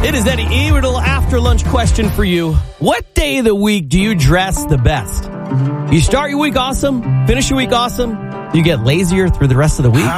It is Eddie E. with a little after lunch question for you. What day of the week do you dress the best? You start your week awesome, finish your week awesome, you get lazier through the rest of the week?